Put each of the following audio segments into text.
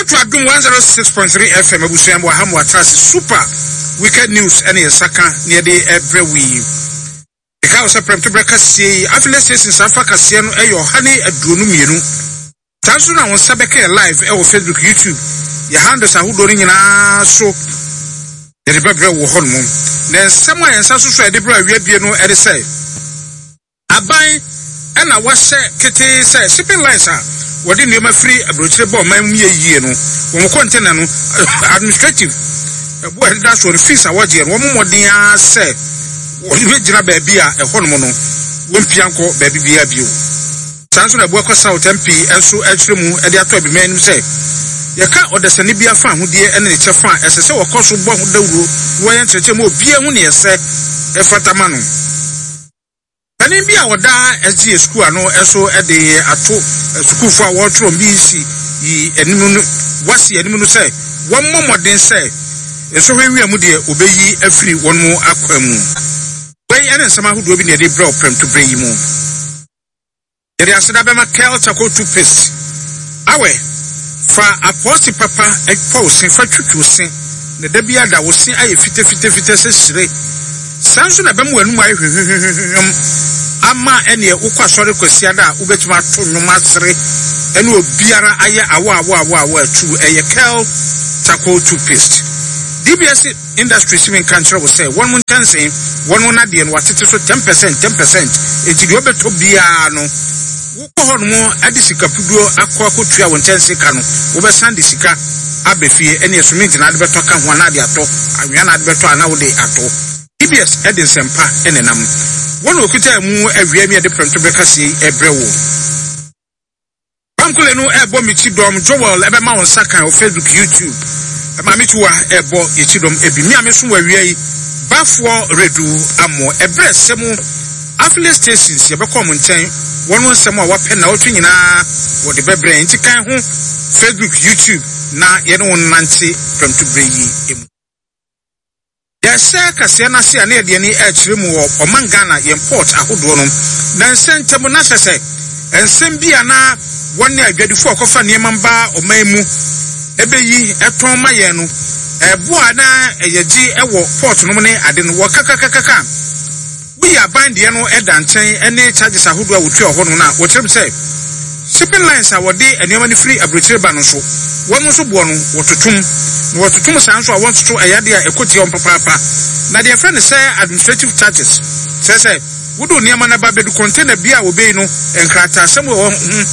to Adum 106.3 FM Abusuambo Hamu Atrasi super wicked news any saka near the every because of Prem to Brekasi after station Safaka Siano Ayo Honey Adunu Mienu Tansuna on Sabeke live on Facebook YouTube your handles are who doing in so the Rebra will hormone then somewhere in Sasu Debra Rebiano Eddie say Abai and I was Kitty say shipping lines are what in your free a brochure bomb, my year, no, one container, administrative. Well, that's what the fees are watching. One more dear say, what you read, baby, a hormone, one pianco, baby, be a view. Sanson, a worker South MP, and so actually, and the other men say, you can't order Sanibia fan who dear and it's a fan as a so cost of bomb the rule, why enter more beer when you say, a fatamano. Anibia wada SG school ano eso e de ato school for what from BC yi enimu wasi enimu no say one momodin say eso hwe mu de obeyi afiri won mu akwamu wey ene nsama hodo bi ne de bra Prem to bring mu de aseda be ma kel chako toothpaste awe fa aposi papa e po sin fa twutwu sin ne da bia da wo sin aye fite se sire sanso na be mu anu aye ama ene ukwa sori kwesi ada ubetuma to nwoma sere ene obiara aye awo atu eye kel charcoal toothpaste DBS industry simming country will say one month say one na de no watete so 10% enti de obeto bia no wo ho no adisika puduo akwa kotua won tense ka no wo be sande sika abefie ene esumint na de beto ka ho na de ato anwia na de beto ana wo de ato DBS Edin Sempa enenam one okuta mu awia mi de Prem to Brekasi ebrewo bankole no ebo mi chidom Joel ebe ma won saka on Facebook YouTube ma mi tuwa ebo ye chidom ebi mi ameso awia yi bafo redu amo ebre semu affiliate stations ye be kom nchen won nsem a wape na otwe nyina wo de bebre nti kan ho Facebook YouTube na ye no nante Prem to Breyi emu Yese kase na se na de ni akire mu wo omangana import ahodo no na nsentemu na sese ensem bia na wonne adwadifo akofa ne mamba omanmu ebeyi eton maye no eboa na eyeji ewo port no ne ade no wo kakakaka we aband ye no edanchen ene charges ahodo a wotu ho no na wo kyerem se shipping lines are what they and you free a brochure banso. One was born, what to tum, what to tum sounds I want to a yadia a cutie on papa. Now, their friend say administrative charges. Says, would do near Manaba to contain a beer obey no and crata somewhere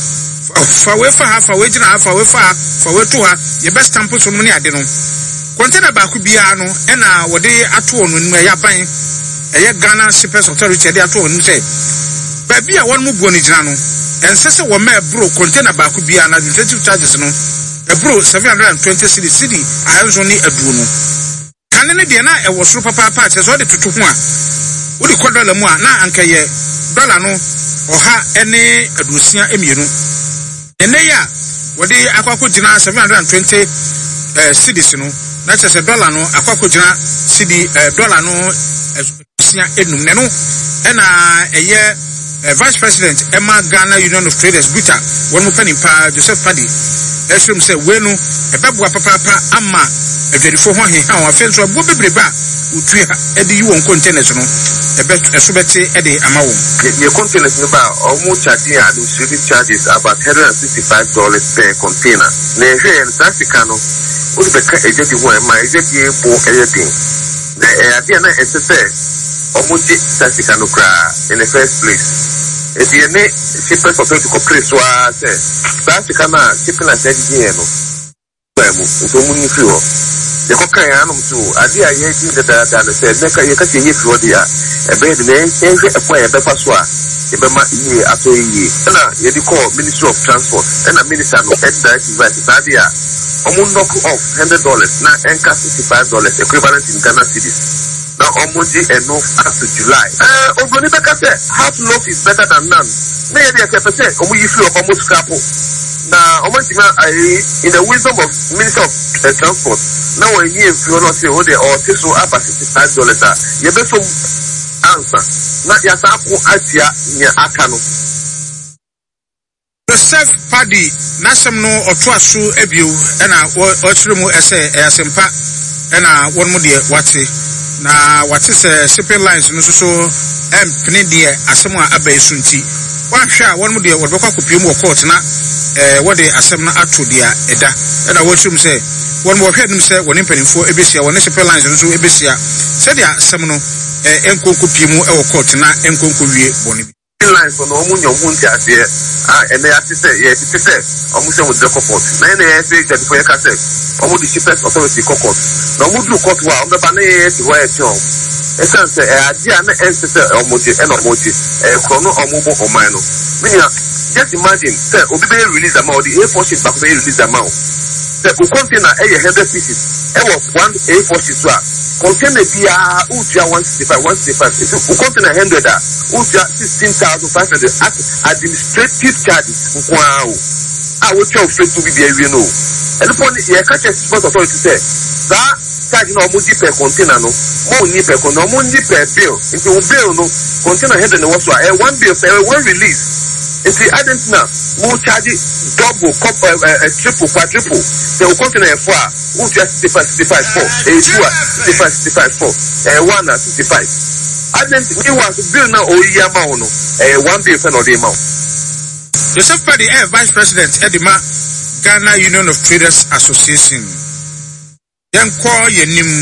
for way for half a wage and half away far for way to her, your best tampos on money I don't know. Container Bakubiano and what they at one when we are buying a Ghana shippers authority at the and say, Baby, I want more Bonijano. And Sessa were mere bro container back could be an administrative charges no. A bro 720 city I was only a duno. Can any be a was super patch as ordered to one. Would you call the moi na anka ye dollar no or ha any adusia emiru. And they are what they aquacujina 720 cities no. That's as a dollar no aquacujina city dollar no as enum no and a year. Vice President Emma Ghana Union of Traders Buta one more penny pa Joseph Paddy Esrim say wenu ebabua papa ama edwedifo ho he ha afenso abo bebreba utua edi you on containers no esobete edi ama wo your containers no ba almost charging administrative charges about $165 per container na hwe en traffic no wo be ka ejedi ho e ma ejedi bo eyedin na ade na esese almost traffic no kra in the first place. If you need shippers for to complete so say that can shipping and sending no so many fuel the cocaine no so idea ye did that say make you catch you for dia e be the every acquire be so e be ma ye ato ye na ye di call Ministry of Transport and a minister no head direct device idea knock off $100 na enka $65 equivalent in Ghana cedis. Now almost enough up to July. Obronibeka said half loaf is better than none. Maybe I can say you feel almost scrapo. Now almost in the wisdom of Minister of Transport. Now when you feel not say they or this will up at $65. You better answer. Not your sample atia near Akano. Joseph Paddy nasem no otoaso ebio na ochiremu ese asempa na won mu de wate na wate se shipping lines no so empene de asem a abayisu nti wahwe a won mu de wodbekwa kopiem wo court na wode asem na ato de eda na wochirum se won mo hwe nim se woni mpanimfo ebesia woni shipping lines no so ebesia se de asem no enkonkopiem wo court na enkonkowie boni lines on omunyo munti ase ene ati se omuse wo dekoport na ene se jadi for yakase omu di cheapest authority court na omu du court wa ombe ba na ti wa etion esanse adi ana ense omoje krono omu bo oman no minya just imagine say obi be release amount the A4 sheet back be release amount the container 100 pieces was one A4 sheet so container bia utia 165 so container 100 utia 16,500 administrative charges wow which of straight to be there you know and upon the catch export authority say that charge no money per container no money per container money per bill if you bill no container 100 was one bill per one release if the identity will charge double triple quadruple the container for who just 65 for a 65 for one 65 identity me was bill now o year amount no one bill for no the amount. Joseph Paddy, Vice President Edima Ghana Union of Traders Association. Yanko yenim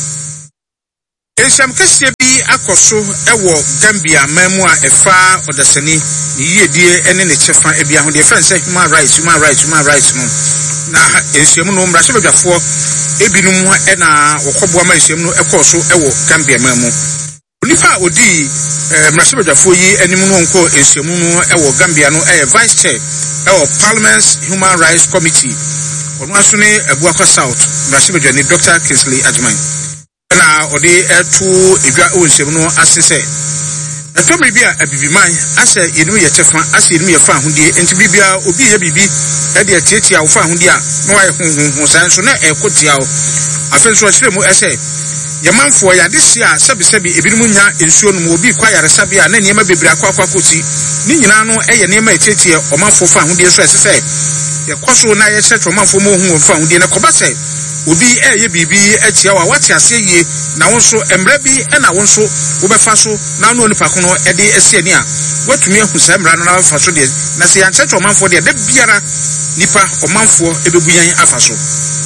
Esham kese bi akoso ewo Gambia memu a efa odasani yiyedie ene ne chefa ebia ho de friend human rights no na esham no mra sebadwafo ebinum na wokoboa ma esham no ekoso ewo Gambia memu nipa odi mrasebadwafo yi anim no nko esham no ewo Gambia no vice chair ewo Parliament's Human Rights Committee ono aso ne Abuakwa South mrasebadwani Dr. Kingsley Ajman na odi etu edwa onsem no asese etomri bia abibiman ase yenu ye chefa ase yenu ye fa ahudie enti bibia obi ye bibi e de tietia wo fa ahudie a no wa hunhun san so na ekotia wo afenso akiremu ese yemanfo ya desi a sebi ebinum nya ensuo no obi kwa yaresa bia na niema bebira akwa koti ni nyina no eye niema etietie omanfo fa ahudie so asese ye koso na ye checho omanfo mo hu fa ahudie na kobase obi ye bibi atia wa wate ase yie na wonso emra bi na wonso wo befa so na no nipa kono e de ase ani a watumi ahu sa emra no na fa so de na se yanchecho omanfo de biara nipa omanfo ebebuyan afa so.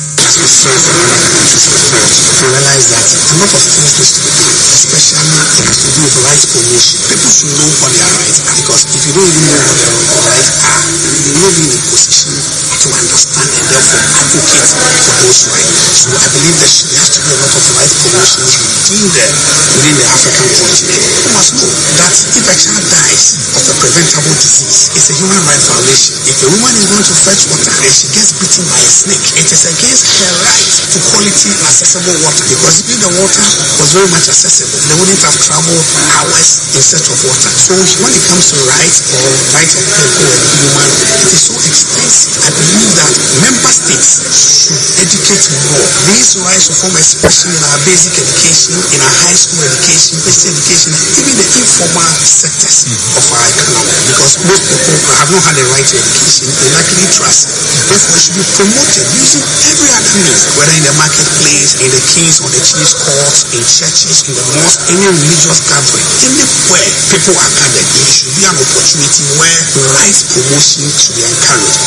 To realize that a lot of things needs to be done, especially things to do with rights promotion. People should know what their rights are, because if you don't even know what their rights are, you will not be in a position to understand and therefore advocate for those rights. So I believe that there has to be a lot of rights promotion within the African continent. You must know that if a child dies of a preventable disease, it's a human rights violation. If a woman is going to fetch water and she gets bitten by a snake, it is against her right to quality and accessible water, because if the water was very much accessible, they wouldn't have traveled hours in search of water. So when it comes to rights or rights of people and human, it is so extensive. I believe that member states should educate more. These rights will form especially in our basic education, in our high school education, basic education, even the informal sectors of our economy, because most people have not had the right to education, they likely trust. Therefore, it should be promoted using every other means, whether in the marketplace, in the king's or the chief's courts, in churches, in the mosque, any religious gathering, anywhere people are gathered, there should be an opportunity where rights promotion should be encouraged.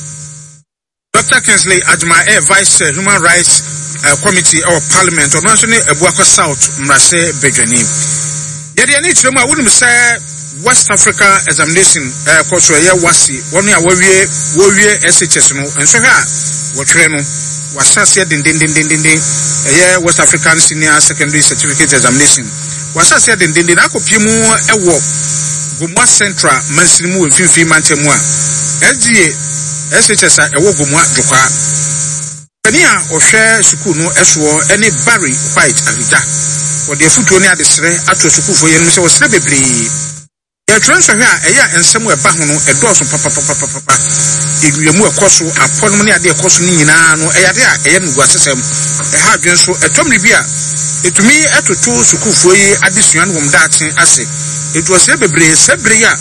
Dr. Kingsley Ajman, Vice Human Rights Committee or Parliament, or National Abuakwa South, Mrase Bedwani. Yet, any time I wouldn't say West Africa examination, Koso, Wasi, one year warrior SHS, and so here, what train was said in West African Senior Secondary Certificate Examination. Was said in Akopimu, a walk, Gumwa Central, Mansimu, and Fifi Mantemua, LGA, SHS, a walk Gumwa Joka. Penia or share Sukuno, Eswo, any Barry White, Avida, or the foot only at the Sre, Ato Suku for Yen, was Rebebri. The transfer here, a year and somewhere Bahono, a dozen papa. If you move across upon money at the cost Nina, no, a yen was a hard so a Tommy Bia. It to me at two Suku for ye addition woman dancing as it was Rebebri, Sebria.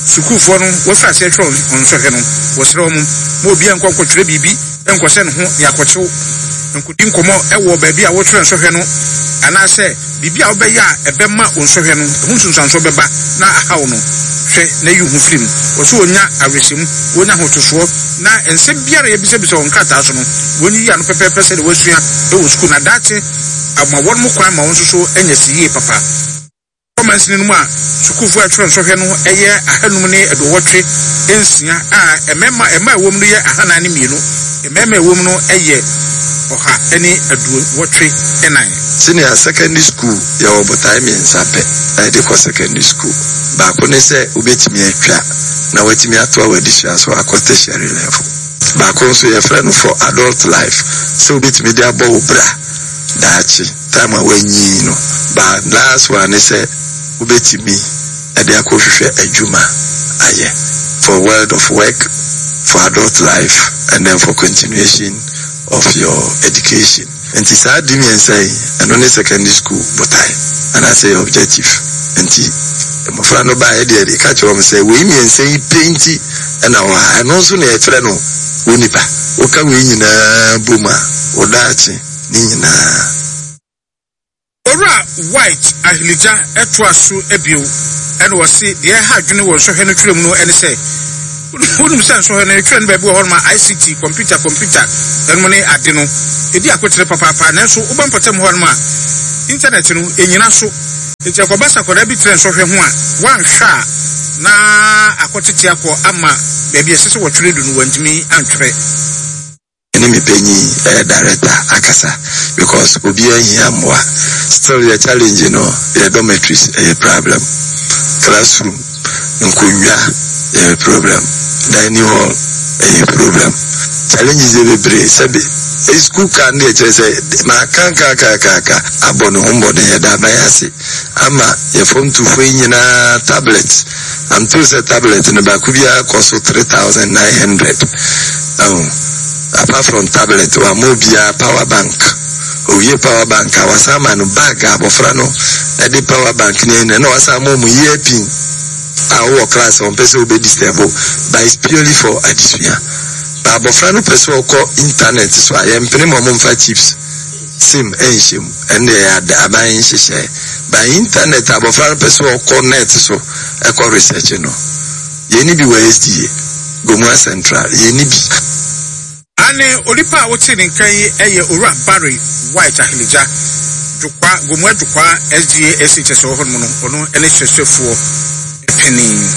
sukufo no wo fa se tro onso hwe no wo sere mo mo bi enko kwotwere bibi enko se ne ho ne akwachew nkudi nkomo ewo ba bi a wo tro onso hwe no ana se bibi a wo be ya ebema onso hwe no hu sunsanso beba na ahaw no hwe na yuhu film wo so onya awreshim wonya hotoso na ense biara ye bisa won kata so no woni ya no pepepe se de wasua e wo school na dache ama won mo kwan ma won so enya siye papa comments ni no a sukufo atro nso hwe no eye ahanum ne edowotwe ensia a emema ewom no ye ahana ne mienu emema ewom no eye oha eni edowotwe enan senior secondary school ya obotai mi nsape na de ko secondary school ba ko ne se obetimi atwa na watimi ato awadisha so akota tertiary level ba ko so ye friend for adult life so obetimi de abo obra dachi time awanyi no ba last one say ubetimi ade akohwehwe adwuma aye for world of work for adult life and then for continuation of your education and it's hard to me say and only secondary school but I say objective and my friend no buy dey catch am say we me say painti and I no so na efre no wonipa o ka we nyina boma o dachi ni nyina Ora white ahilija etwaso ebio ene wo se de ha adwene wo so hwe no twrem no ene se wonum se so hwe no twrem ba bi wo ma ICT computer ene mo ne ade no edi akotere papa na so wo bampatem ho ma internet no enyina so enti akobasa koda bi tren so hwe ho a wan hwa na akotete akọ ama ba bi esese wo twre du no wantimi antwre enemy penny director akasa because obi ahia moa still the challenge the dormitories a problem classroom nkonwa a problem dining hall a problem challenges every sabe school can dey say ma kaka abono humbo dey da na yase ama ye phone to nyina tablet am to say tablet no ba kubia cost 3,900 apart from tablet wa mobile power bank oye power bank awasama no bag abofra no e de power bank ni na wasama mu year pin our class on person will be disabled by purely for addition abofra no person ko internet so I am pay mom fa chips sim enshim and they aban hihye by internet abofra no person ko net so e ko research no ye ni bi WSDA Gomua Central ye ni bi ane olipa wote ne kan eye ora Barry White ahilija dukwa Gomua dukwa SDA SHS ohon no ono ene hwehwefo epeni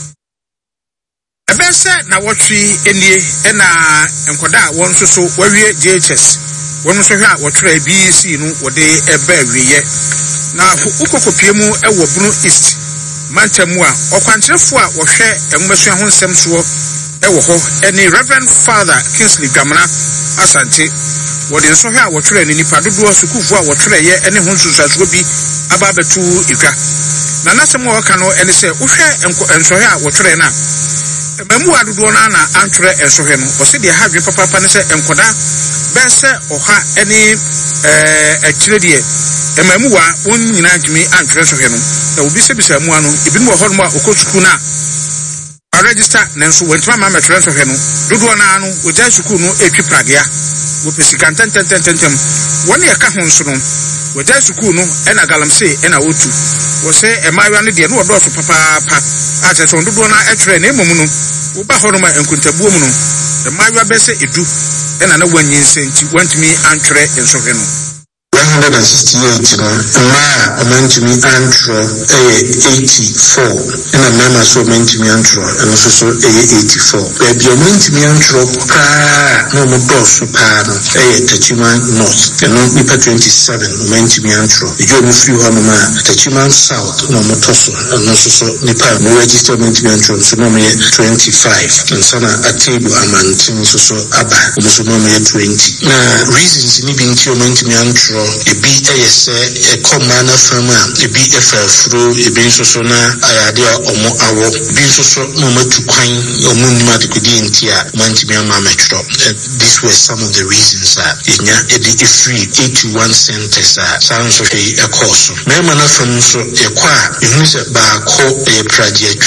ebese na wotwi enie ena enkoda won so wawie JHS won so hwe a wotwra BC no wode eba wiye na ukokopie mu ewo Bunu East mantamu a okwantrefo a wohwe enwumasu ho nsem so ewo ho ene Reverend Father Kingsley Gamana Asante wode nso hwe a wotwra ni nipa dodo sukufu a wotwra ye ene ho nsusuaso bi aba betu idwa na nasem wo ka no ene se wohwe enso hwe a wotwra na mamu adodo na antwre enso hwe no o se de hadwe papa ne se enkoda be se oha ene akirede mamu wa won nyina adwumi antwre enso hwe no na obi se bisa mu ano ebi mo ho no a okosuku na register nenso wentima ma metwre enso hwe no dodo na ano oja suku no etwi pragea wo pesika tententem woni e ka ho nso no oja suku no ena galamse ena wotu wo se emawa ne de no odoso papa a che so dodo na etwre na emom no wo ba ho no ma enkuntabuo mu no emawa be se edu ena na wanyin senti wantimi antwre enso hwe no 168 ma amantimi antro 84 ena mama so amantimi antro eno so 84 baby amantimi antro ka no mo boss pa no Tachima North eno nipa 27 amantimi antro ejo mo free ho no ma Tachima South no mo toso eno so nipa mo register amantimi antro so no me 25 and sana atable amantimi so aba mo so no me 20 na reasons ni bi nti amantimi antro ebi eyese ekomana fama ebi efafuro ebi soso na ayade omo awo ebi soso no matukwan omo nima dekodi ntia mantimi amametro. These were some of the reasons enya edi free 81 centers sounds of a course mema na fam so ekwa ehunu se ba ko e pragiatwi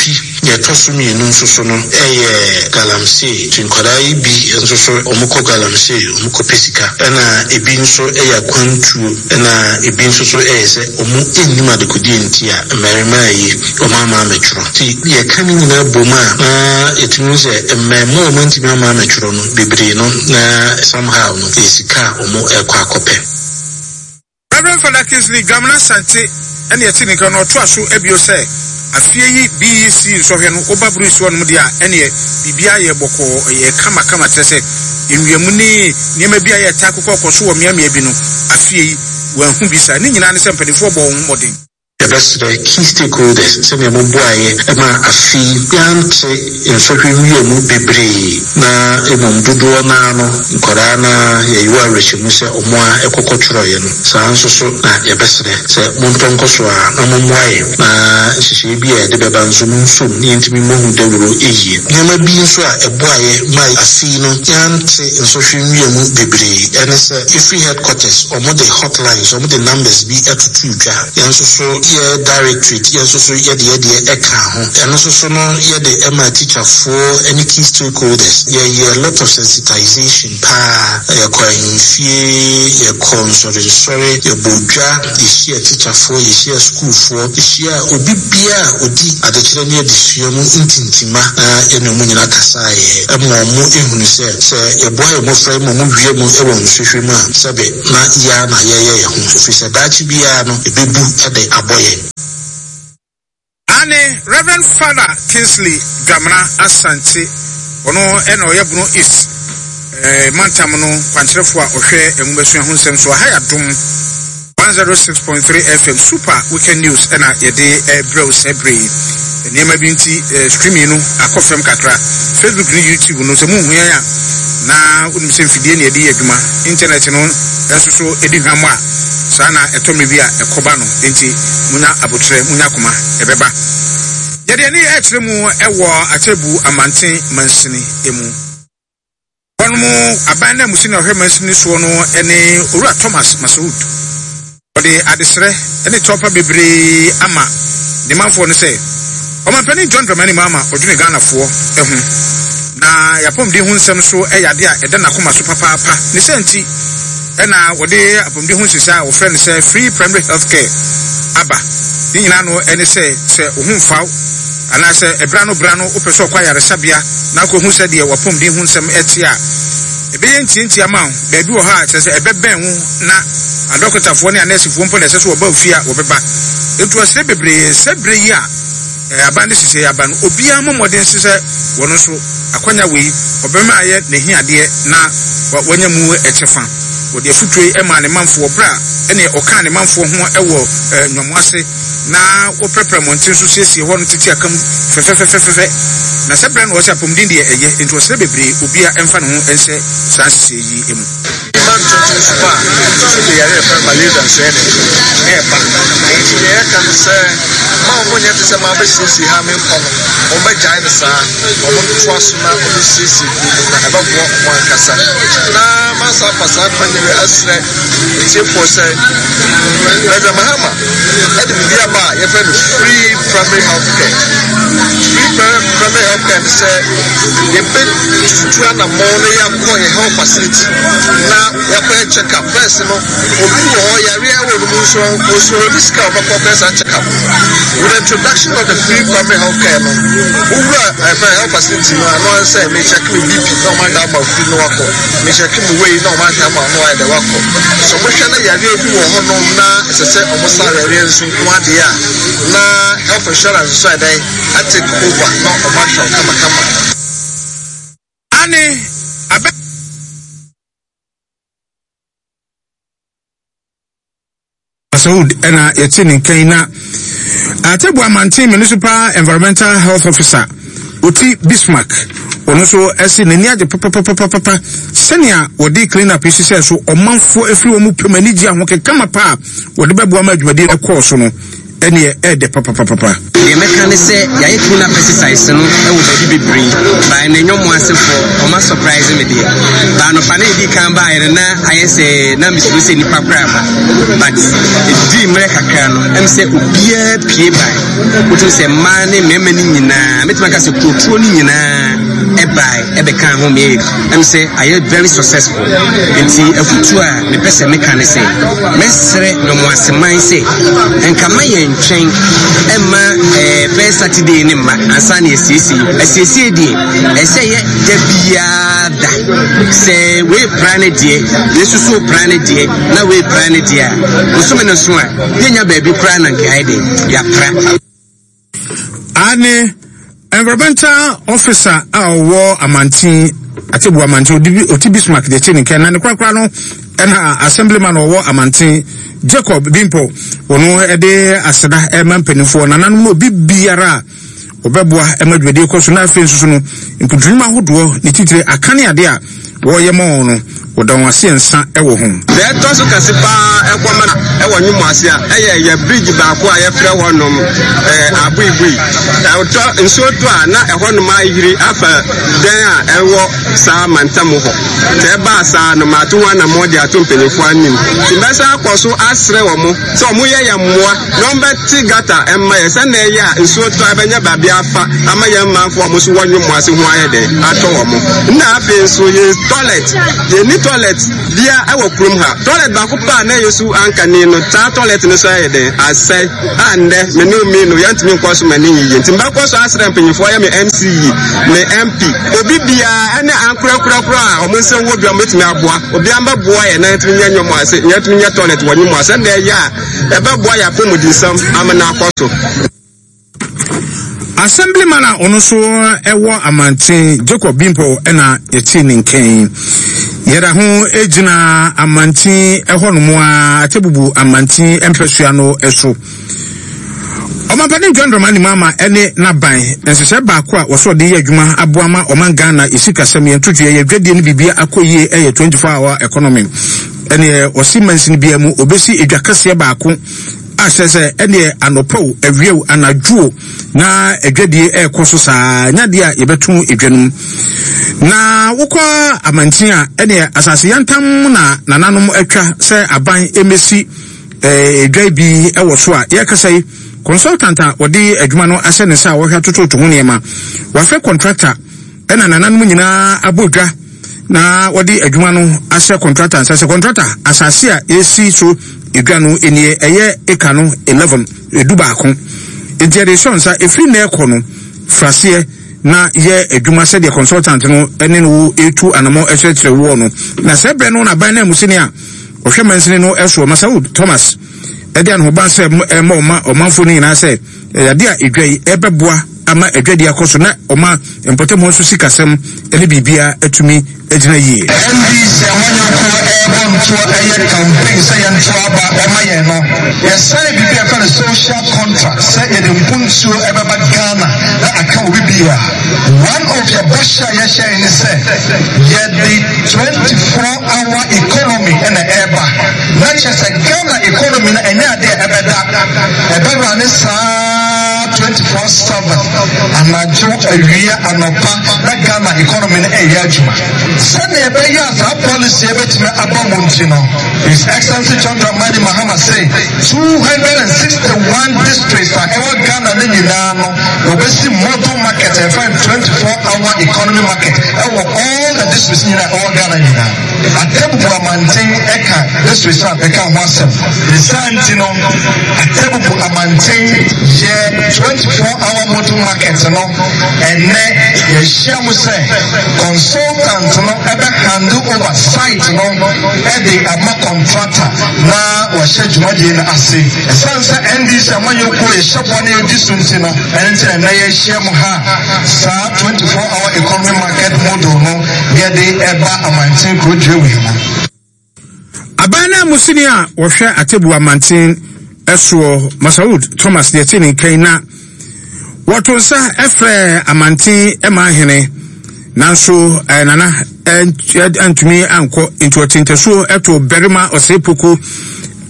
ye tosumi enu nso so no galamsey tinkodai bi nso so omuko galamsey omuko pesika na ebi nso kwantu na ebi nso so se omu enima de kodi ntia mmarima yi omama metro ti ye kani nyina boma na etimi se mmemo mantimi ama metro no bebre no na somehow no esika omu akwakope. Reverend Father Kingsley Gamna Sante ene yetini kan no to aso ebio se afie yi BEC so hwe no obabru isi won mu dia ene bibia ye boko ye kama tese enwiamu ni niema bia ye ta akokɔ so wo miamia bi no afie yi wanhu bisa ni nyina ne se mpadifo bo wo modern. The best key stakeholders send them boy afi yante in so mu bebre na dudu na no nkora na ye yiwa rechimu se omo a ekokotro ye no saa nso so na ye best se montonko so a na momwaye na hihye bi e de beba nso nso ni ntimi mohu dawuro eyi nyama bi nso a eboaye mai afi no yante in so mu bebre ene se ifi headquarters omo the hotlines omo the numbers bi etutu dwa yanso so directorate yes so ye eka ho and so no ye the MA teacher for any key stakeholders ye a lot of sensitization pa ye kwanyfie ye sorry ye bodwa ye share teacher for ye share school for ye share obi bia odi adekire ne adisuamu intintima eno mu nyina kasa ye mo ehunu se ye boy mo fra mo wie mo e won hwehwe ma sebe na ya na ye ho fi se dachi bia no ebebu ede aboye. Reverend Father Kingsley Gamna Asante ono eno yebuno is mantam no kwantrefo a ohwe enwubesu ahonsem so ha yadom 106.3 FM super weekend news ena yede browse every niema bi nti streaming no akofem kakra Facebook ni YouTube no se mu hu ya na unimse mfidie ne yede adwuma internet no eso so edi hwam a sana etomi bi a ekoba no enti munya abotre munya koma ebeba yede ni etremu ewo atebu amanten mansini emu onmu abana musini ohwe mansini so no ene Owura Thomas Masoud ode adesre ene topa bebre ama de manfo no se omanpani John Dramani mama odwene Ghana fo ehu na yapom de hu nsem so eyade a eda nakoma so papa ne senti ena wode apom de hu sisa wo friend say free primary health care aba ni nyina no ene se ohun faw ana se ebrano opeso kwa yare sabia na ko hu se de wapom de hu nsem etia ebe ntinti ama bebi wo ha se ebeben hu na adokota fo ne anesi fo mpo na se so wo ba ofia wo beba etu ase bebre sebre yi a abande sise aban obi amomodin sise wono so akwanya wei obema aye ne hiade na wanya mu echefa wode afutoi ema ne manfo bra ene oka ne manfo ho ewo nwomase na oprepre montin so siesie ho no titi akam fefefefefe na sebre no wose apomdin de eye enti wose bebre obi a emfa ne ho ense sansese yi emu so yare fa Malaysia so ene ba enti ne kan se ma mo nya tse ma ba sisi ha me kono o ba jai ne sa o mo twa so na o bi sisi na aba bo mo kasa na ma sa pasa pa ne asre enti for say Brother Mahama ade bi aba ye fa no free primary health care say ye bit to na mo ne ya ko ye health facility na ya ko check up first no obi wo yare wo no so risk of a first check up with the introduction of the free primary health care no over health facility no no say me check me BP no man da ma free no wako me check me way no man da ma no ai da wako so mo hwe na yare bi wo ho no na se omo sa yare nso kwa de ya na health insurance so dai I take over no omo show kama ani abe Masoud ena yetini kaina atebu amantin municipal environmental health officer Oti Bismarck ono so esi nani age papa senia wodi clean up isi so omanfo efiri wo mu pemani gi ahokekama pa wodi bebo ama adwumade ekọ so no ene de papa the mechanic say ya tuna pesticides no e wo baby bebre by na nyom asefo o ma surprise me there ba no pa na di kan ba ire na aye say na misuru say ni papra ba but di mre kakra no em say obia pie by wotu say man ne mema ni nyina metima ka say kotuo ni nyina e by e be kan ho me em say aye very successful enti afutu a me pese mechanic say mesre no mo aseman say enka ma ye ntwen emma first Saturday ni ma ansani esisi di ese ye debiada se we prane die yesu so prane die na we prane die so me no so a yenya baby kra na nkaide ya pra ane environmental officer awo amantin atebu amantin otibismark de chini ken na ne kwakwa no ena assemblyman owo amantin Jacob Bimpo ono ede aseda emampanifo na nanom obi biara obeboa emadwede koso na afensusu no nkudruma hodo ne titire akane ade a wo yemo no wodon wase nsa ewo ho de toso kasipa ekoma na ewo nyumu ase a eye bridge ba ko a ye frɛ honom abuibui to nso to a na ehonom ayiri afa den a ewo sa mantam ho te ba sa no mato wana modi atompenifo anim timbesa akoso asre wo mo so mo ye yammoa no mbeti gata emma ye se na ye a nso to abenya babi afa ama ye manfo mo so wonyumu ase ho aye de ato wo mo na afi nso ye toilet ye ni toilet dia ewo krum ha toilet ba ko pa na yesu anka ni no ta toilet no so aye de asai ande me no yantimi nkoso mani yi timba koso asre mpanyifo ya me MCE me MP obi bia ene ankura a omo nse wo bia metimi aboa obi amba boa ye na yantimi nyanyo mo ase yantimi nya toilet wanyu mo ase na ya ebe boa ya pomudisam amana akoso assemblyman ono so ewo amantin Jacob Bimpo ena yeti ninken yera ho ejina amantin ehonomo a atebubu amantin empesua no eso Omapani John Dramani mama ene naban ensese ba ko a woso de ye adwuma aboama omangana isikasem ye ntutu ye dwade ne bibia akoyie 24 hour economy ene osimansin bia mu obesi edwakase ba ko asese ene anopo awiew anajuo na edwadie ekoso saa nyade a yebetu edwanum na wokwa amantin a ene asase yantam na nananom atwa se aban emesi edwai bi ewo so a yekasai consultant wodi adwuma no ase ne sa wo hwa tototo ho niema wa fe contractor ena nananom nyina abodwa na wodi adwuma no ase contractor ase contractor asase a esi so edwa no enie eye eka no 11 eduba ko integration sa efri na ekono frase na ye adwuma se de consultant no ene no etu anamo ehwetre wo no na se bre no na ban na musini a ohwe mansini no eso Masaud Thomas edian ho ban se omanfo ni na se yade a edwai ebeboa ama edwadi akoso na oma empotemo so sikasem ene bibia atumi ejina yie NDC amanyo ko ebonto eye campaign say yanto aba emaye no yesai bibia for social contract say ye de mpunsuo ebeba Ghana na aka obibia one of your basha ye share ni say ye the 24-hour economy and eba not just a Ghana economy na ene ade ebeda ne sa 24/7 anajo awia anopa na Ghana economy na eya adwuma sane ebeya za policy ebetime abamontino His Excellency John Dramani Mahama say 261 districts are ever Ghana na nyina no obesi model market and 24-hour economy market all the districts nyina all Ghana nyina atebu amanten eka districts are eka wasem desantino atebu amanten ye 24-hour model market no ene ye share mu say consultant no ebe handle oversight no ede ama contractor na wa schedule de na ase esansa NDC amanyo ko ye shabo na disunti no ente na ye share mu ha sa 24-hour economy market model no ye de eba amanten ko dwewe no abana musini a wo hwe atebu amanten eso Masaud Thomas de tini kaina wotonsa efre amanten ema hene nanso nana antumi anko into tinteso eto berima osepoko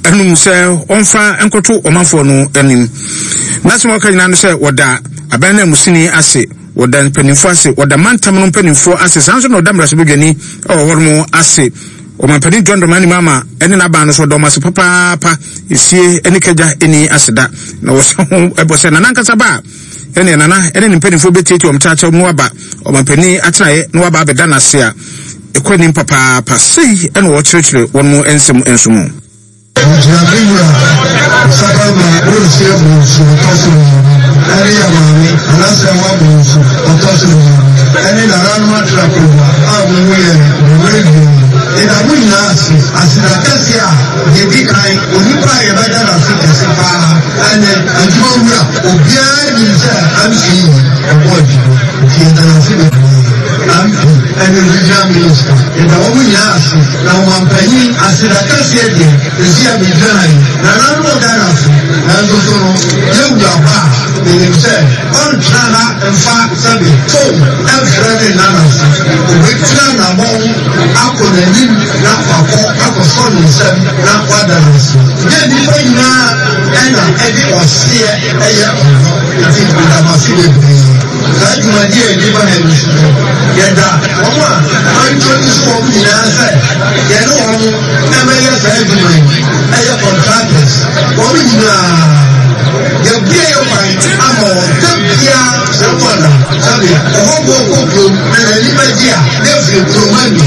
enum se onfa enkoto omanfo no enim na se moka nyina no se woda aban na musini ase woda panimfo ase woda mantam no panimfo ase sanso no da mraso bedwani wo ase o mampani John Dramani mama ene na ba no so do maso papa esie ene kaja eni aseda na wo so ebose na nankasa ba ene nana ene nimpanimfo betieti o mtacha mu aba o mampani atrae no aba beda na se a ekwanim papa sei ene wo kyerkyere wonu ensem ensumu Jabira sakama urse bunsu tosu ari amami anasa wa bunsu tosu ene na ranma trakuwa amuye mwegi ina munyasi asirakasia dedikai onipa yebada na sikasipa ene ajumura obia nyinza amsi oboji kienda na sibe ampi ene regional minister ina munyasi na wampani asirakasia de isia midrai na ranmo darafu na zosono yewda ba nimse on trana enfa sabe so every nanasi obetra na mo akona ni na ako sonu sem na kwadanasi ye ni fayina ena edi osie eye ono ati ndamasi bebre sajuma die ni ba na ni yeda oma introduce for me na say ye no ono na me ye sajuma eye contractors wo mi na ye bia yo pai amo tabia semana sabe obo kokko na ni bagia ne fi promani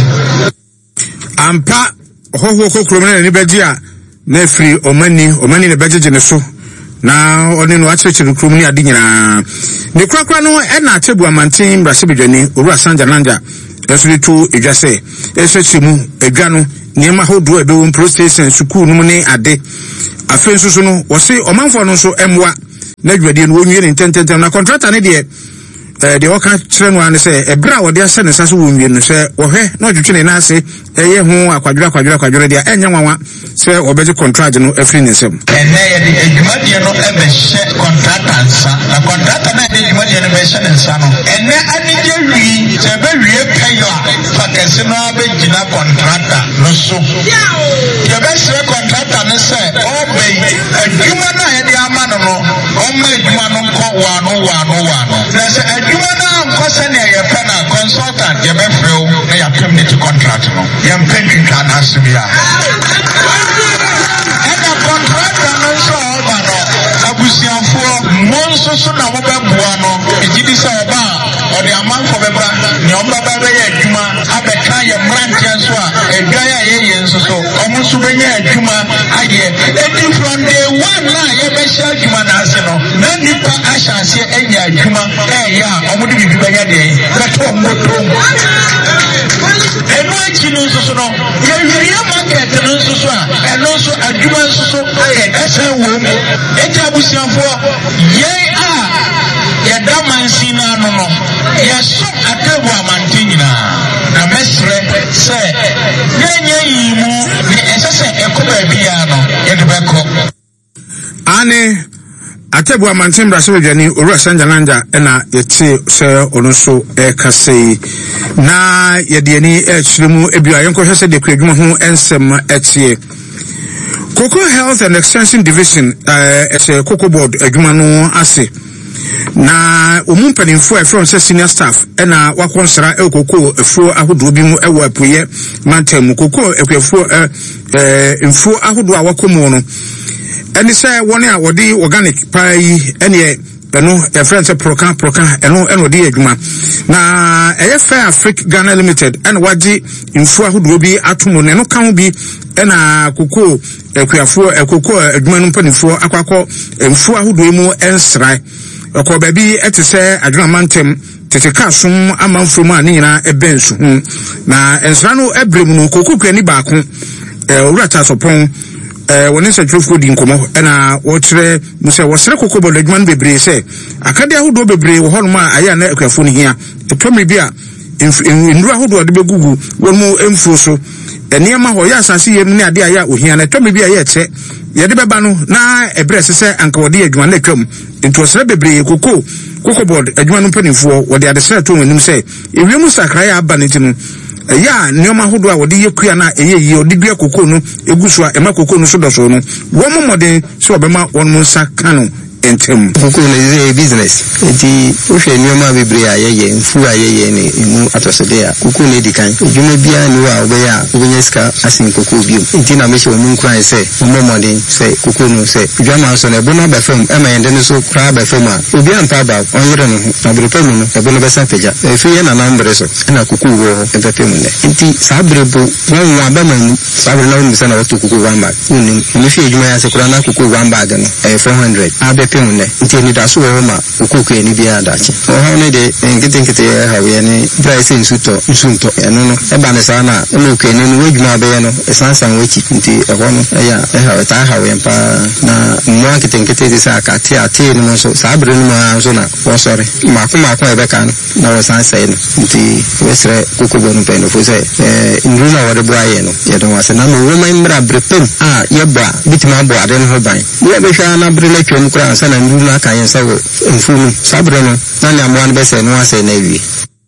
ampa hoho kokro na ni bagia na free omani ne bageje ne so na oni no akyekye krom ni ade nyina ne kwakwa no na atebu amanten brase bedwani owura sanja nanja esuri tu edwase esechemu edwa no niema hodo ebewo pro station sukuu no ne ade afenso so no wo se omanfo no so emwa na dwade no wonwie ne tententem na contractor ne de waka kyerɛ no ane sɛ ebra wo de asɛ ne saso wo nwie no sɛ wo hwɛ na odwetwe ne nase ɛyɛ ho akwadwura de enya nwanwa sɛ obɛgye contract no afiri ne nsɛm ene ye de adwumadie no ɛbɛhyɛ contractor nsa na contractor na de adwumadie no bɛhyɛ ne nsa no ene anigye wi sɛ bɛwie pɛyɔ a fakɛse no abɛgyina contractor no so yɛbɛhyɛ contractor no sɛ ɔbɛyi adwuma no a yɛde ama no no ɔma adwuma no nkɔ wano na sɛ adwuma no ankɔ sɛnea yɛpɛ na consultant yɛbɛfrɛ wo na yɛapem ne to contract no yɛmpɛ ntwintwa no ase bi a ɛna contractor no nso a ɔba no abusuafoɔ mo nso so na mobɛboa no ɛgye di sɛ ɔba a ɔde amanfo bɛbra nea ɔmbɛba bɛyɛ adwuma abɛka yɛ mmeranteɛ nso a adwan a yɛyɛ nso so ɔmo nso bɛnyɛ adwuma ayɛ ɛdi from day one na yɛbɛhyɛ adwuma no ase no na nnipa ahyɛ aseɛ anya adwuma ɛyɛ a ɔmo de biribi bɛyɛ deɛ bɛtɔ mmotom ɛno akyi no nso so no yɛwie market no nso so a ɛno nso adwuma nso so ayɛ ɛsɛn wɔ mu ɛgya abusuafoɔ yɛn a yɛda mansi no ano no yɛso atabu amante nyinaa na mɛsrɛ sɛ yɛnyɛ yi mu ne ɛsɛ sɛ ɛkɔ baabiaa no yɛde bɛkɔ ane atabu amante brase bedwani owura sanja nanja na yɛte sɛ ɔno so ɛkasɛi na yɛde ani ɛkyerɛ mu ebia yɛnkɔhwɛ sɛ de kwadwuma ho ensɛm ɛteɛ Cocoa Health and Extension Division ɛsɛ Cocoa Board adwuma no ase na omu mpanimfo a from senior staff na wakonsra ekoko efuo ahodo bi mu ewo apoye mantam koko ekwefuo mfuo ahodo a wakomu no eni say woni a wodi organic pai ene eno e friend say proka eno de adwuma na eye Fair Africa Ghana Limited ena wagi mfuo ahodo bi atomo ne no kan bi ena koko ekwefuo ekoko adwuma no mpanimfo akwakọ mfuo ahodo mu ensrai oko baby etese adwuma mantem tete kasum amanfo mu ani nyina ebensu na ensra no ebrem no kokukwa ni baako owurata sopon woni se twofo di nkomo na wo kire mu se wo sere kokobɔ adwuma no bebre se akade ahodo bebre wo hono ma aya na akwafo no hia etomi bi a nduru ahodo de begugu won mu emfuo so eniema ho ya asase yem ne ade aya ohia na etomi bi a ye che yede beba no na ebre sese anka wode adwuma na twam nto sere bebre Cocoa Board adwuma no panimfo wode ade sere to wanim se ewiem sakra ya aba ne ti no ya nneoma hodo a wode yekua na eye odi dua kokoo no egusu a ema kokoo no so doso no wo momoden so obema won mo nsa kanu entem kokoo no business enti wo hwe nneoma bebre a yeye mfu a yeye ne mu atosode a kokoo no edikan dwuma bia ni wa obeya obenya sika asin kokoo bio enti na meche wo mu nkran se momoden se kokoo no se dwama so na ebo na ba fam ema yende no so kra ba fam a obi ampa ba onwere no na brepem no ebo no besa peja efi ye na nambre so na kokoo wo empepem ne enti sabrebo won wa ba man sabre na won na wato kokoo wamba uni ni fi edwuma ya se kra na kokoo wamba ga no 400 abepem ne enti ni da so wo ma kokoo ni bia dachi o ha ne de nkete ha we ni price nsuto eno no e ba ne sa na no ke ni no edwuma be no esansan wachi nti e ho no ya ha ta ha we pa na mo nkete de sa ka ate ni mo so sabre ni mo so na wo sore ma ko e be kan na wo sansan no nti wesre kokoo bo no pe no fo se ndu na wo de bua ye no ye don wase na mo wo ma mbra brepem ye ba bitima bo ade no ho ban ye be hwa na bre la twom kra sa na ndu na kan ye sa wo mfunu sabre no na nya mo an be se no ase na wi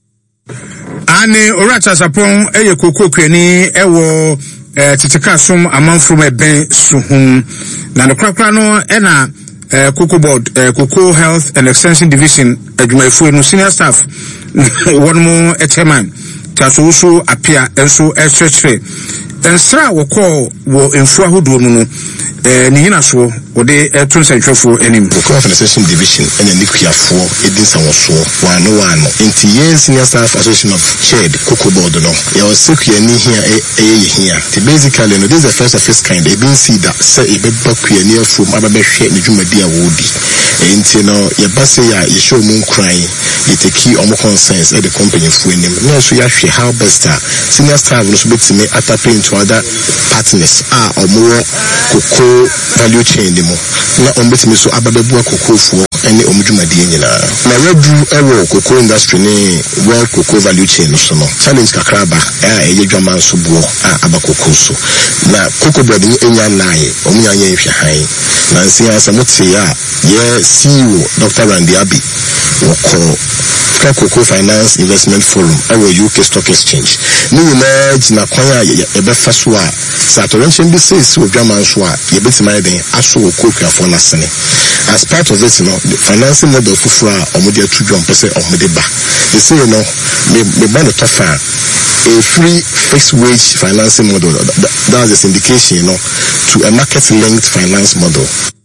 ani orata sapon eye kokoo kwani ewo titika som amanfrom eben suhun na no krakra no na Cocoa Board, Cocoa Health and Extension Division, adwumayefo no senior staff one more chairman taso so apia enso church ensra wo call wo enfu ahodo no ni hina so wo de tun sentwefo enim Cocoa Health and Extension Division and nikuafo edin sanwoso wano enti yen senior staff association of shared Cocoa Board no ya osekua ni here the basically no this is the first of its kind e bin see that say e be bakua ni afom ababehwe ni dwumadi a wodi enti no ye base ya ye show mun crying ye take omo concerns at the company fu enim no so ya hwe how best senior staff no so betime atape into other partners omo cocoa value chain demo na ombetime so ababebu cocoa fu ene omdwumadi nyina na redu ewo cocoa industry ni world cocoa value chain so no challenge kakraba eye dwama so buo abakoko so na Cocoa Board ni enya nai omunya nya ehwe han na nsia samote ya ye CEO Dr. Randy Abi woko Cocoa Finance Investment Forum our UK Stock Exchange ni na jina kwanya ebe faso a satorenchen bi says we dwama so a ye betima den aso Cocoa for na sene as part of it no the financing model fufura omode atudwom pese omode ba they say no me ban to fa a free fixed wage financing model that's the syndication to a market linked finance model.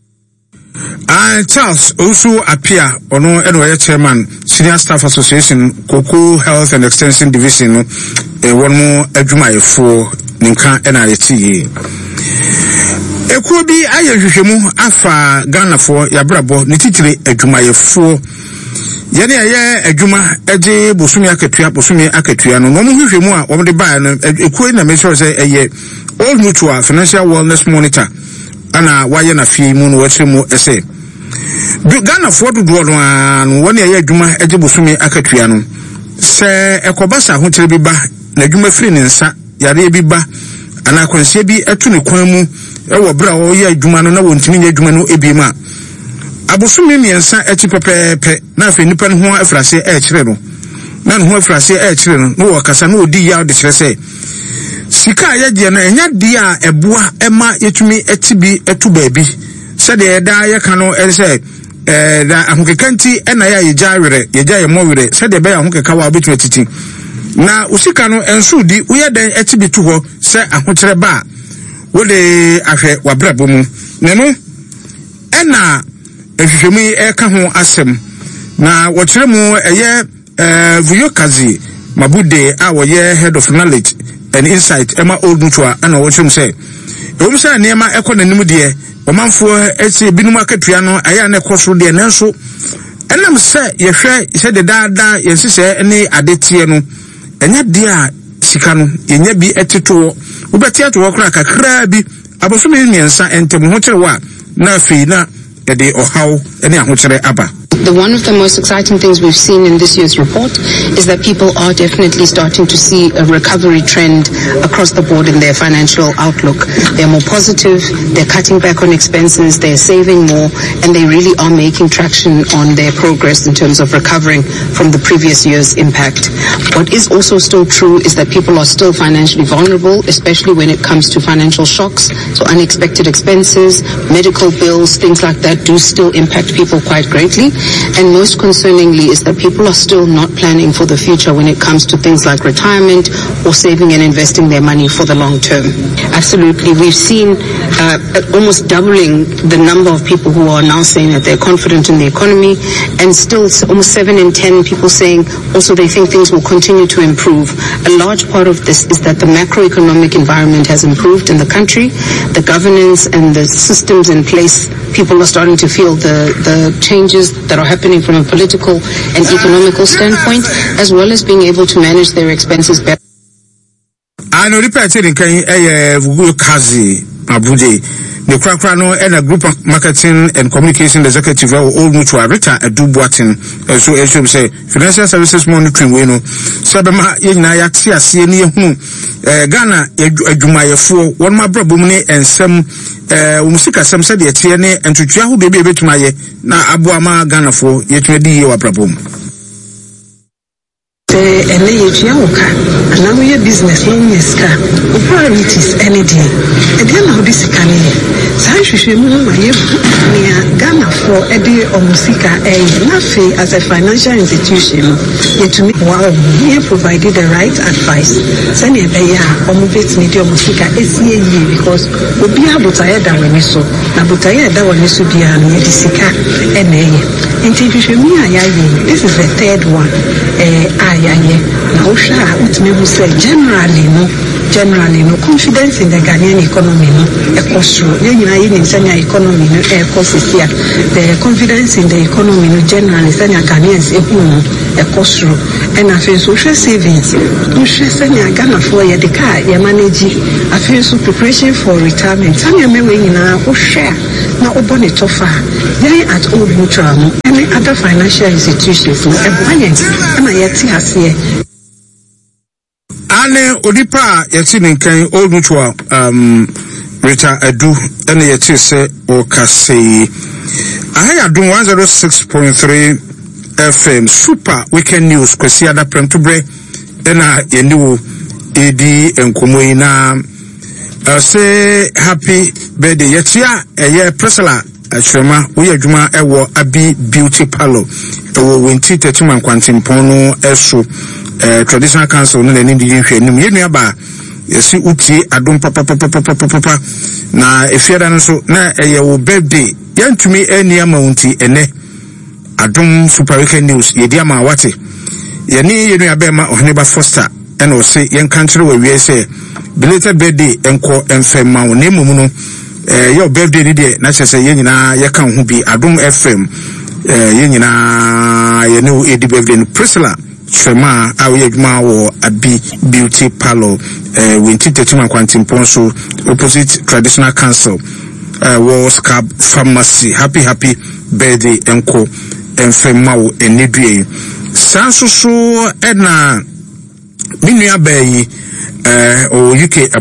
Charles also appear ono eno chairman senior staff association Cocoa Health and Extension Division one more adwumayefo ninka NRT ekuo bi ayehwehwemu afa Ghana for yabrabo ne titire adwumayefo yene aye adwuma eje bosumi akatua no mo hwehwemu a wo de ba no ekuo na me sure say eye Old Mutual Financial Wellness Monitor ana waye na fi mu no wachemu ese Ghana for do no an woni aye adwuma eje bosumi akatua no se ekobasa ho kire bi ba na adwuma firi ne nsa yare bi ba ana kwanse bi etu ne kwan mu ewo bra wo ye adwuma no na wontimi nya adwuma no ebima abosumi miensa echi pepepe na afi nipa no ho afrase kire no na no ho afrase kire no no wakasa no odi ya de kire se sika ye na enya di a eboa ema yetumi etibi etu baabi se de da ye ka no se da ahokekanti na ya ye jawere ye jaye mowere se de be ahokeka wa betumi titi na usika no enso di wo ye den etibi tu ho se ahokere ba wo de ahwe wabrabo mu ne no ena ehwehwemu eka ho asem na wokyere mu eye Vuyokazi Mabude a wo ye head of knowledge and insight Emma Old Mutual ana wokyere mu se ewumsa niema ekonanim de omanfo esi binum akatua no aya na ekoso de nanso enam se yehwe se de daada yensise ne adetie no enya de a sika no yenya bi eteto wobeti ato wokra kakra bi aboso me miensa entem ho kyere wa na afi na de ohaw ene ahokyere aba One of the most exciting things we've seen in this year's report is that people are definitely starting to see a recovery trend across the board in their financial outlook. They're more positive, they're cutting back on expenses, they're saving more, and they really are making traction on their progress in terms of recovering from the previous year's impact. What is also still true is that people are still financially vulnerable, especially when it comes to financial shocks. So unexpected expenses, medical bills, things like that do still impact people quite greatly. And most concerningly is that people are still not planning for the future when it comes to things like retirement or saving and investing their money for the long term. Absolutely. We've seen almost doubling the number of people who are now saying that they're confident in the economy, and still almost 7 in 10 people saying also they think things will continue to improve. A large part of this is that the macroeconomic environment has improved in the country. The governance and the systems in place, people are starting to feel the changes that are happening from a political and economical standpoint, as well as being able to manage their expenses better. I know the person in Kazi Abuja. The Krakrano and a group of marketing and communication executive Old Mutual Rita Dubuatin. So as you say, financial services monitoring wino. Sabama Yena Yaxia Sieni Ghana Edumaya for one my brabumne and some Musika some said yet and to Chahu baby to my na Abuama Ghana for yet ready your brabum. And now we business priorities any day. And then how this can Ghana for a day or Musika as a financial institution, yet to me, wow, we provided the right advice. Send a media Musika because we be able to add that when you so. Nabutaya that when you so be a Disika and this is the third one. Now, generally, no confidence in the Ghanaian economy, no, the confidence in the economy, no, generally, Ghanaians, and I feel social savings, no, Ghana for the car, you manage, I feel so preparation for retirement. Some you may win now, share, now, open it offer, at Old Mutual, any other financial institutions, and I yet see. Ane odipa yeti ninkan Old Mutual Rita Edu ene yeti se okase ahaya dum 106.3 FM Super Weekend News kwesi ada prem to bre ena yeniwo edi enkomoyi na say happy birthday yetia eye Priscilla Achema we adwuma ewo Abi Beauty Parlor ewo wenti tetuman kwantimpon no eso traditional council no nani di hwe nim yenu aba yesi utie adom papa na efiada no so na eye wo birthday yantumi eni amount ene adom Super Weekend News yedi ama wate yeni yenu abema Ohneba Foster ena o se yen kantre wa wie se belated birthday enko enfema wo nemu no your birthday ni de na chese yen nyina ye kan ho bi adom FM yen nyina ye ne edi birthday no Priscilla Chema awe adwuma wo Abi Beauty Parlor wenti tetima kwantimpon so opposite traditional council wo Scab Pharmacy. Happy birthday enko enfema wo enedue sanso so ena minua bayi o UK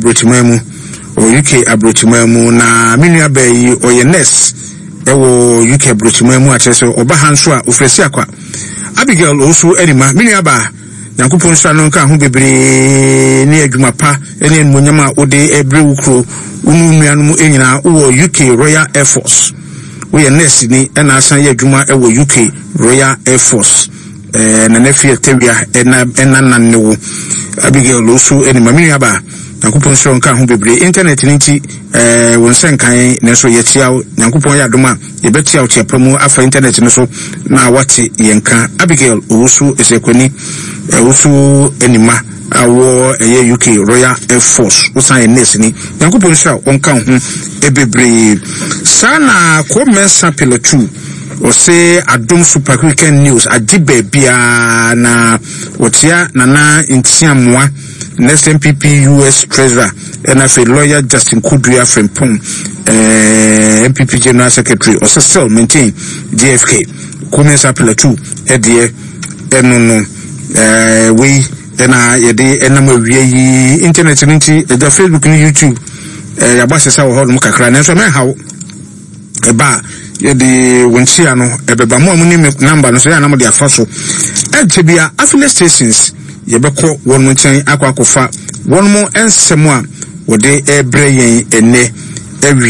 abrochimemu na minua bayi o yenes ewo UK abrochimemu achese oba hanso a ofresi akwa Abigail also enima minua ba Yankopon so no kan ho bebre ne adwuma pa ene enmonyama ode ebre wukro unu nuanu mu enyina wo UK Royal Air Force we nurse ni ena asan ye adwuma ewo UK Royal Air Force na nefie tewia ena nannewo Abigail also enima minua ba Yankopon so kan ho bebre internet ni nti wonsen kan ne so yetia Yankopon ya doma ye betia otiapamu afa internet no so na wate yenka Abigail also esekwani also enima awo eye UK Royal Air Force usan nurse ni Yankopon so onkan ho ebebre sana ko mensa pilotu o se adom Super Weekend News ajibe bia na otia nana intiamwa next MPP US Treasurer and a lawyer Justin Kudria Frempong MPP General Secretary also still maintain JFK Kumensa Pillar 2 edie eno we ena yede enam awie internet nti the Facebook ni YouTube yabasesa wo hodum kakra nanso me hawo eba yede wonchia no ebeba mo amuni number no so ya na mo de afaso entebia affiliate stations yebekọ won mo chen akwakofa won mo ensem a wode ebre yen ene